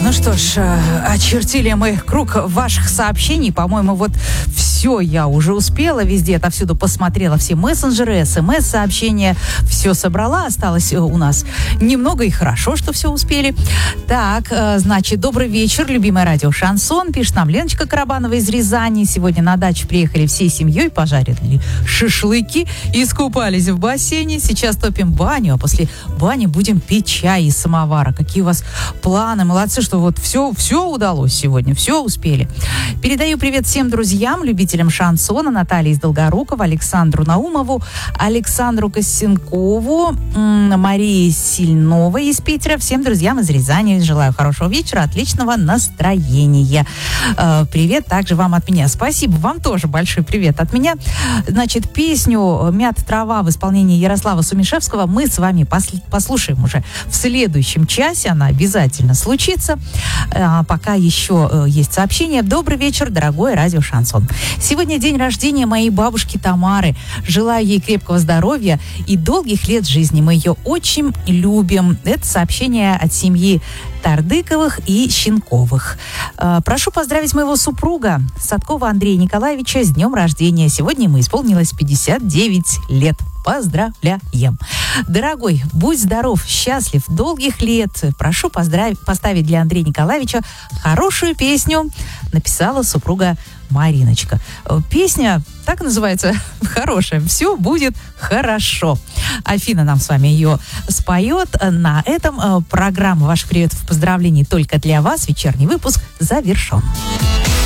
Ну что ж, очертили мы круг ваших сообщений. По-моему, вот все я уже успела везде, отовсюду посмотрела все мессенджеры, смс-сообщения, все собрала. Осталось у нас немного, и хорошо, что все успели. Так, значит, добрый вечер, любимое радио «Шансон». Пишет нам Леночка Карабанова из Рязани. Сегодня на дачу приехали всей семьей, пожарили шашлыки, искупались в бассейне. Сейчас топим баню, а после бани будем пить чай из самовара. Какие у вас планы? Молодцы, что вот все удалось сегодня, все успели. Передаю привет всем друзьям, любителям шансона: Наталье из Долгорукова, Александру Наумову, Александру Косенкову, Марии Сильновой из Питера. Всем друзьям из Рязани желаю хорошего вечера, отличного настроения. Привет также вам от меня. Спасибо, вам тоже большой привет от меня. Значит, песню «Мята трава» в исполнении Ярослава Сумишевского мы с вами послушаем уже в следующем часе. Она обязательно случится. Пока еще есть сообщение. Добрый вечер, дорогой радио «Шансон». Сегодня день рождения моей бабушки Тамары. Желаю ей крепкого здоровья и долгих лет жизни. Мы ее очень любим. Это сообщение от семьи Тардыковых и Щенковых. Прошу поздравить моего супруга Садкова Андрея Николаевича с днем рождения. Сегодня ему исполнилось 59 лет. Поздравляем. Дорогой, будь здоров, счастлив, долгих лет. Прошу поставить для Андрея Николаевича хорошую песню. Написала супруга Мариночка. Песня так называется, хорошая. Все будет хорошо. Афина нам с вами ее споет. На этом программа ваших приветов и поздравлений только для вас. Вечерний выпуск завершен.